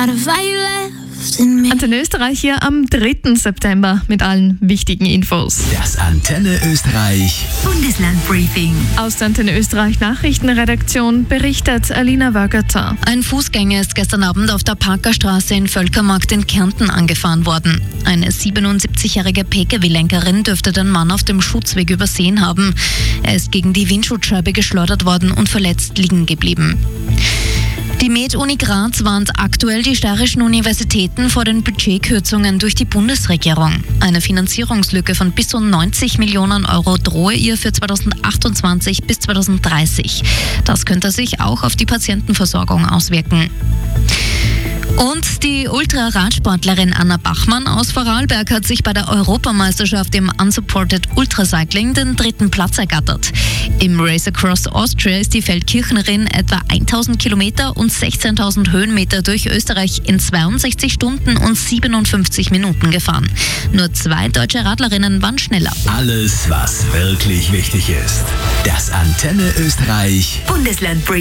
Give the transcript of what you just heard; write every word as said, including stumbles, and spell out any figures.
Antenne Österreich hier am dritten September mit allen wichtigen Infos. Das Antenne Österreich Bundeslandbriefing. Aus der Antenne Österreich Nachrichtenredaktion berichtet Alina Wögerter. Ein Fußgänger ist gestern Abend auf der Parkerstraße in Völkermarkt in Kärnten angefahren worden. Eine siebenundsiebzigjährige Pkw-Lenkerin dürfte den Mann auf dem Schutzweg übersehen haben. Er ist gegen die Windschutzscheibe geschleudert worden und verletzt liegen geblieben. Die Med-Uni Graz warnt aktuell die steirischen Universitäten vor den Budgetkürzungen durch die Bundesregierung. Eine Finanzierungslücke von bis zu neunzig Millionen Euro drohe ihr für zweitausendachtundzwanzig bis zweitausenddreißig. Das könnte sich auch auf die Patientenversorgung auswirken. Und die Ultraradsportlerin Anna Bachmann aus Vorarlberg hat sich bei der Europameisterschaft im Unsupported Ultracycling den dritten Platz ergattert. Im Race Across Austria ist die Feldkirchnerin etwa tausend Kilometer und sechzehntausend Höhenmeter durch Österreich in zweiundsechzig Stunden und siebenundfünfzig Minuten gefahren. Nur zwei deutsche Radlerinnen waren schneller. Alles, was wirklich wichtig ist. Das Antenne Österreich Bundeslandbriefing.